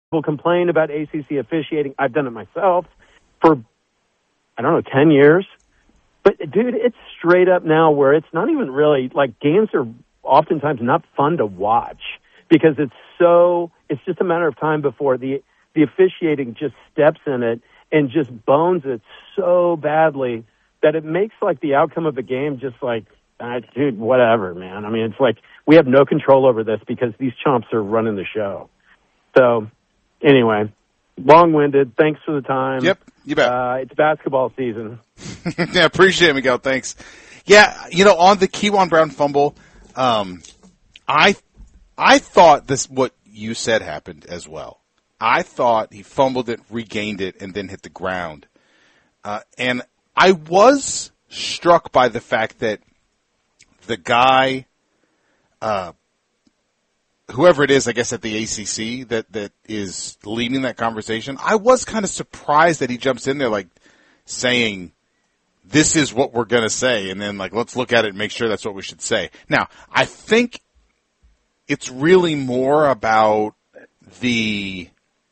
People complain about ACC officiating. I've done it myself for, 10 years. But, dude, it's straight up now where it's not even really, like, games are oftentimes not fun to watch because it's just a matter of time before the officiating just steps in it and just bones it so badly that it makes, like, the outcome of the game just like, dude, whatever, man. I mean, it's like we have no control over this because these chumps are running the show. So, anyway, long-winded. Thanks for the time. Yep, you bet. It's basketball season. Yeah, appreciate it, Miguel. Thanks. Yeah, on the Kewan Brown fumble, I thought what you said happened as well. I thought he fumbled it, regained it, and then hit the ground. And I was struck by the fact that the guy, whoever it is, I guess, at the ACC that is leading that conversation, I was kind of surprised that he jumps in there like saying, this is what we're going to say, and then like, let's look at it and make sure that's what we should say. Now, I think it's really more about the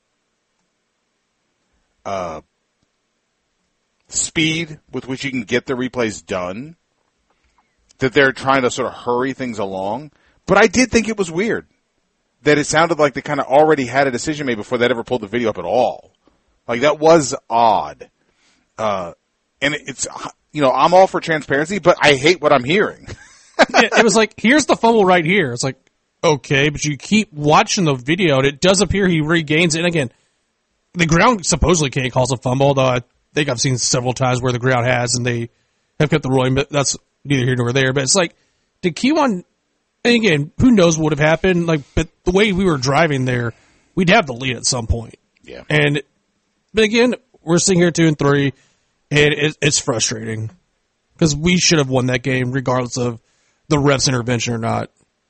speed with which you can get the replays done, that they're trying to sort of hurry things along. But I did think it was weird that it sounded like they kind of already had a decision made before they'd ever pulled the video up at all. Like, that was odd. And it's, I'm all for transparency, but I hate what I'm hearing. It was like, here's the fumble right here. It's like, okay, but you keep watching the video, and it does appear he regains it. And again, the ground supposedly can't cause a fumble, although I think I've seen several times where the ground has, and they have kept the ruling, but that's neither here nor there. But it's like, did Kewan, and again, who knows what would have happened, like, but the way we were driving there, we'd have the lead at some point. Yeah. But again, we're sitting here 2-3, and it's frustrating because we should have won that game regardless of the ref's intervention or not.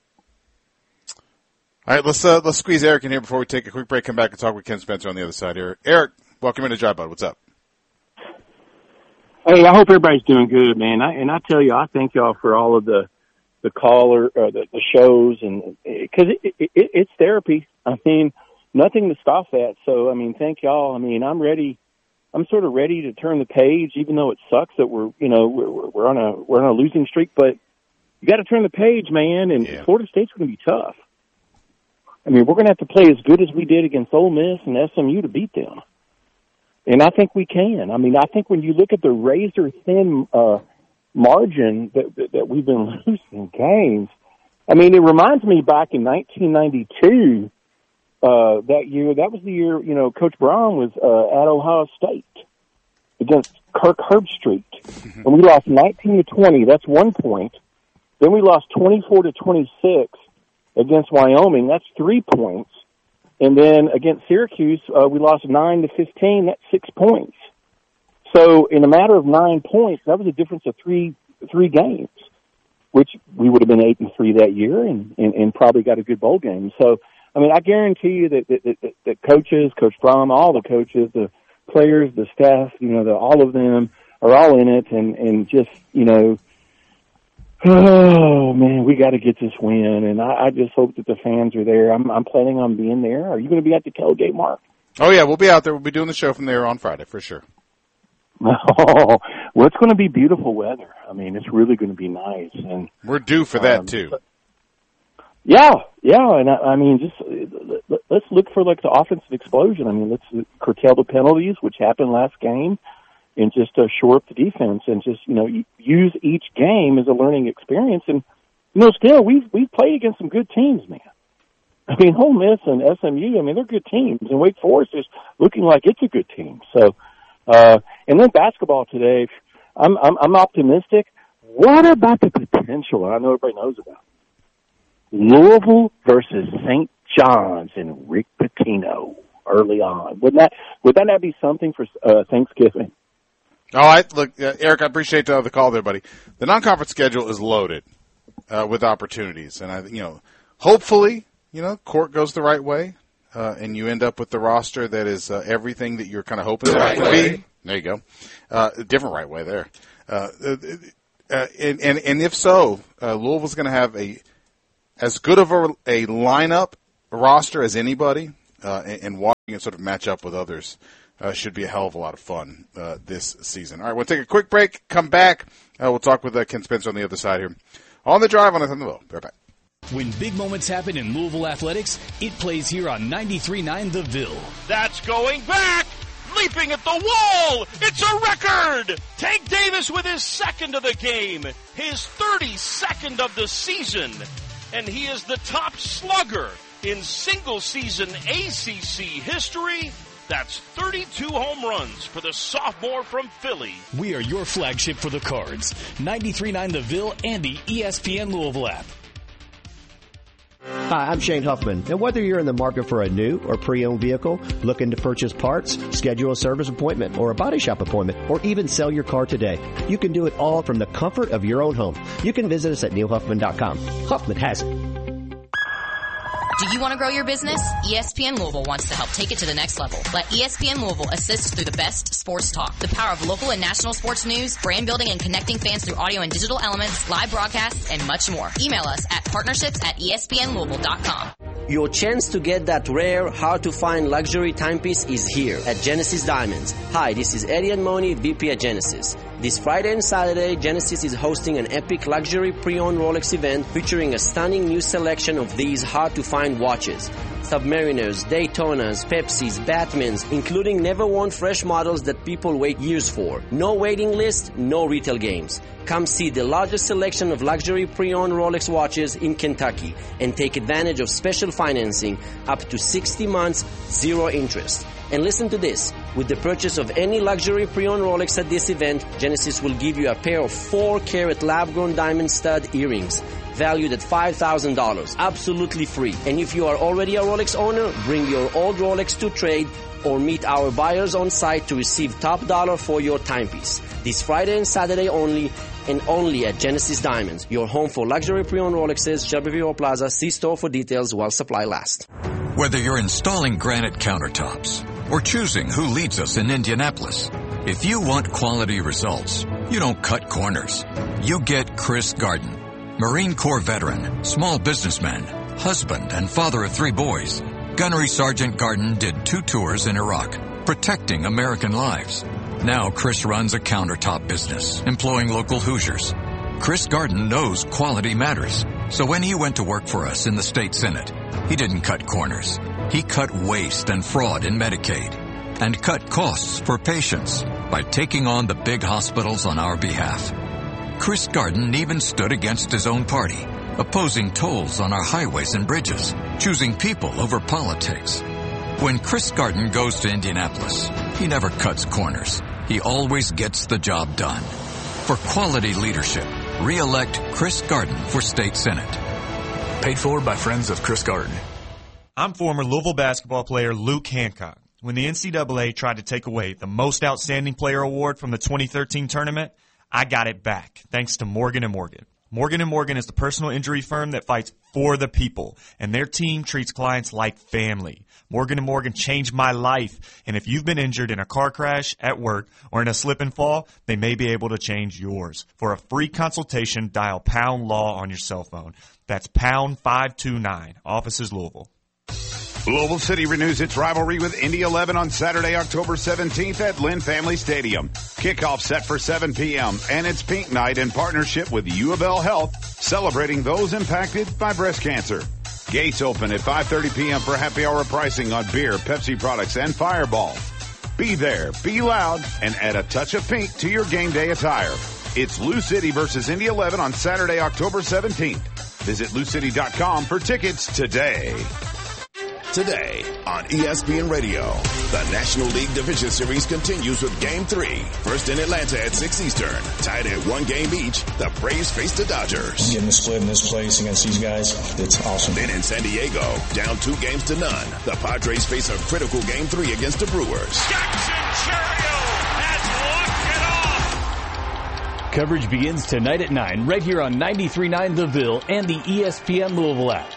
All right, let's squeeze Eric in here before we take a quick break, come back and talk with Ken Spencer on the other side here. Eric, welcome into Drive Bud. What's up? Hey, I hope everybody's doing good, man. I tell you, I thank y'all for all of the caller, the shows, and because it's therapy. I mean, nothing to stop that. So, I mean, thank y'all. I mean, I'm ready. I'm sort of ready to turn the page, even though it sucks that we're on a losing streak. But you got to turn the page, man. And Florida State's going to be tough. I mean, we're going to have to play as good as we did against Ole Miss and SMU to beat them. And I think we can. I mean, I think when you look at the razor-thin margin that we've been losing games, I mean, it reminds me back in 1992, that year, that was the year, Coach Brown was at Ohio State against Kirk Herbstreit. And we lost 19-20. That's 1 point. Then we lost 24-26 against Wyoming. That's 3 points. And then against Syracuse, we lost 9-15. That's 6 points. So in a matter of 9 points, that was a difference of three games, which we would have been 8-3 that year and probably got a good bowl game. So, I mean, I guarantee you that coaches, Coach Brown, all the coaches, the players, the staff, all of them are all in it and just, oh, man, we got to get this win. And I just hope that the fans are there. I'm planning on being there. Are you going to be at the tailgate, Mark? Oh, yeah, we'll be out there. We'll be doing the show from there on Friday for sure. Oh, well, it's going to be beautiful weather. I mean, it's really going to be nice. And we're due for that, too. Yeah. And I mean, just let's look for, like, the offensive explosion. I mean, let's curtail the penalties, which happened last game, and just shore up the defense and just, use each game as a learning experience. And, still, we've played against some good teams, man. I mean, Ole Miss and SMU, I mean, they're good teams. And Wake Forest is looking like it's a good team. So, and then basketball today, I'm optimistic. What about the potential? I know everybody knows about Louisville versus St. John's and Rick Pitino early on. Would that not be something for Thanksgiving? All right, look, Eric, I appreciate the call there, buddy. The non-conference schedule is loaded with opportunities, and hopefully, court goes the right way. And you end up with the roster that is everything that you're kind of hoping it to be. There you go. Different right way there. And if so, Louisville's going to have as good of a lineup roster as anybody. and watching it sort of match up with others should be a hell of a lot of fun this season. All right, we'll take a quick break, come back. We'll talk with Ken Spencer on the other side here. On the Drive on the Will. Be right back. When big moments happen in Louisville athletics, it plays here on 93.9 The Ville. That's going back! Leaping at the wall! It's a record! Tank Davis with his second of the game, his 32nd of the season, and he is the top slugger in single-season ACC history. That's 32 home runs for the sophomore from Philly. We are your flagship for the Cards. 93.9 The Ville and the ESPN Louisville app. Hi, I'm Shane Huffman, and whether you're in the market for a new or pre-owned vehicle, looking to purchase parts, schedule a service appointment or a body shop appointment, or even sell your car today, you can do it all from the comfort of your own home. You can visit us at neilhuffman.com. Huffman has it. Do you want to grow your business? ESPN Louisville wants to help take it to the next level. Let ESPN Louisville assist through the best sports talk, the power of local and national sports news, brand building and connecting fans through audio and digital elements, live broadcasts, and much more. Email us at partnerships@espnlouisville.com. Your chance to get that rare, hard-to-find luxury timepiece is here at Genesis Diamonds. Hi, this is Eddie Anmoni, VP at Genesis. This Friday and Saturday, Genesis is hosting an epic luxury pre-owned Rolex event featuring a stunning new selection of these hard-to-find watches. Submariners, Daytonas, Pepsis, Batmans, including never-worn fresh models that people wait years for. No waiting list, no retail games. Come see the largest selection of luxury pre-owned Rolex watches in Kentucky and take advantage of special financing up to 60 months, zero interest. And listen to this. With the purchase of any luxury pre-owned Rolex at this event, Genesis will give you a pair of 4-carat lab-grown diamond stud earrings valued at $5,000. Absolutely free. And if you are already a Rolex owner, bring your old Rolex to trade or meet our buyers on site to receive top dollar for your timepiece. This Friday and Saturday only, and only at Genesis Diamonds, your home for luxury pre-owned Rolexes, Shelbyville Plaza. See store for details while supply lasts. Whether you're installing granite countertops or choosing who leads us in Indianapolis, if you want quality results, you don't cut corners. You get Chris Garden, Marine Corps veteran, small businessman, husband and father of 3 boys. Gunnery Sergeant Garden did 2 tours in Iraq, protecting American lives. Now Chris runs a countertop business, employing local Hoosiers. Chris Garden knows quality matters. So when he went to work for us in the state Senate, he didn't cut corners. He cut waste and fraud in Medicaid and cut costs for patients by taking on the big hospitals on our behalf. Chris Garden even stood against his own party, opposing tolls on our highways and bridges, choosing people over politics. When Chris Garden goes to Indianapolis, he never cuts corners. He always gets the job done. For quality leadership, re-elect Chris Garden for State Senate. Paid for by friends of Chris Garden. I'm former Louisville basketball player Luke Hancock. When the NCAA tried to take away the Most Outstanding Player Award from the 2013 tournament, I got it back, thanks to Morgan & Morgan. Morgan & Morgan is the personal injury firm that fights for the people, and their team treats clients like family. Morgan & Morgan changed my life, and if you've been injured in a car crash, at work, or in a slip and fall, they may be able to change yours. For a free consultation, dial #LAW on your cell phone. That's #529. Offices Louisville. Louisville City renews its rivalry with Indy 11 on Saturday, October 17th at Lynn Family Stadium. Kickoff set for 7 p.m. and it's Pink Night in partnership with U of L Health, celebrating those impacted by breast cancer. Gates open at 5:30 p.m. for happy hour pricing on beer, Pepsi products, and Fireball. Be there, be loud, and add a touch of pink to your game day attire. It's Lou City versus Indy 11 on Saturday, October 17th. Visit LouCity.com for tickets today. Today on ESPN Radio, the National League Division Series continues with Game 3. First in Atlanta at 6 Eastern. Tied at 1 game each, the Braves face the Dodgers. Getting the split in this place against these guys, it's awesome. Then in San Diego, down 2 games to none, the Padres face a critical Game 3 against the Brewers. Jackson Chourio has walked it off. Coverage begins tonight at 9 right here on 93.9 The Ville and the ESPN Louisville app.